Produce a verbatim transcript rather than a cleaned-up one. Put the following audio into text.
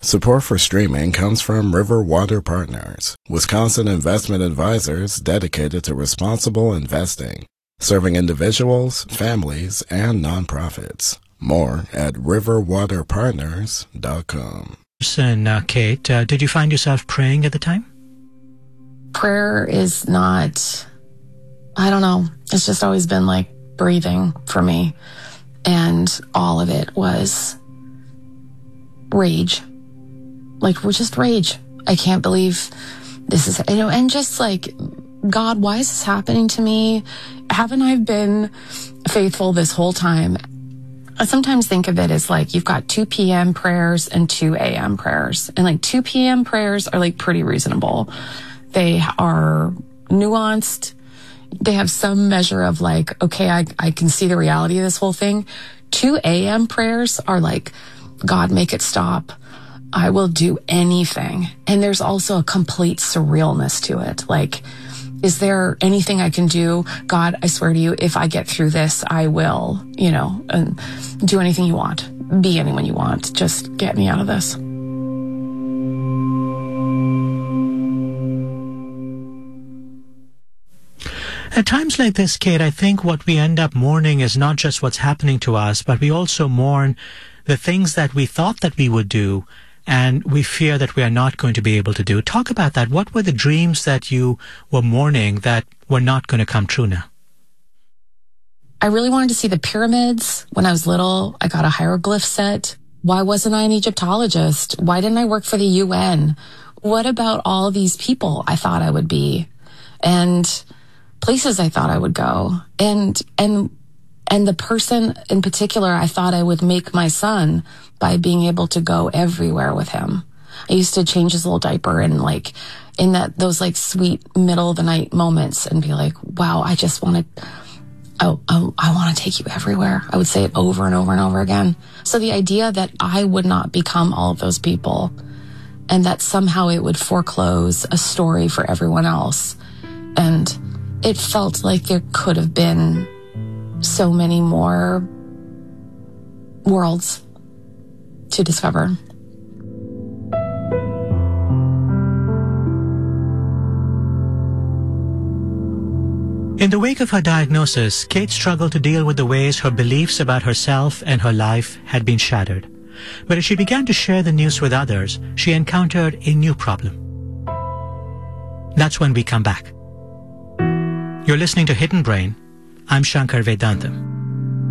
Support for streaming comes from River Water Partners, Wisconsin investment advisors dedicated to responsible investing, serving individuals, families, and nonprofits. More at river water partners dot com. And uh, Kate, uh, did you find yourself praying at the time? Prayer is not, I don't know, it's just always been like breathing for me. And all of it was rage. Like, we're just rage. I can't believe this is, you know, and just like, God, why is this happening to me? Haven't I been faithful this whole time? I sometimes think of it as like, you've got two p.m. prayers and two a.m. prayers. And like two p.m. prayers are like pretty reasonable. They are nuanced. They have some measure of like, okay, I, I can see the reality of this whole thing. two a.m. prayers are like, God, make it stop. I will do anything. And there's also a complete surrealness to it. Like, is there anything I can do? God, I swear to you, if I get through this, I will, you know, and do anything you want. Be anyone you want. Just get me out of this. At times like this, Kate, I think what we end up mourning is not just what's happening to us, but we also mourn the things that we thought that we would do, and we fear that we are not going to be able to do. Talk about that. What were the dreams that you were mourning that were not going to come true now? I really wanted to see the pyramids. When I was little, I got a hieroglyph set. Why wasn't I an Egyptologist? Why didn't I work for the U N? What about all these people I thought I would be? And places I thought I would go. And, and, and the person in particular, I thought I would make my son by being able to go everywhere with him. I used to change his little diaper and like in that, those like sweet middle of the night moments and be like, wow, I just want to, oh, oh, I want to take you everywhere. I would say it over and over and over again. So the idea that I would not become all of those people and that somehow it would foreclose a story for everyone else. And it felt like there could have been so many more worlds to discover. In the wake of her diagnosis, Kate struggled to deal with the ways her beliefs about herself and her life had been shattered. But as she began to share the news with others, she encountered a new problem. That's when we come back. You're listening to Hidden Brain. I'm Shankar Vedantam.